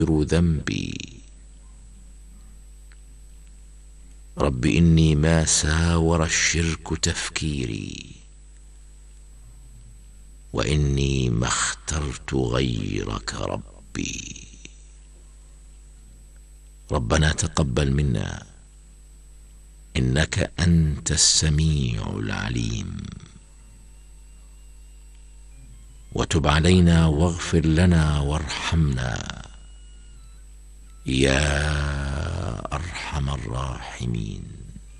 ذنبي. رب إني ما ساور الشرك تفكيري، وإني ما اخترت غيرك ربي. ربنا تقبل منا إنك أنت السميع العليم، وتب علينا واغفر لنا وارحمنا يا أرحم الراحمين.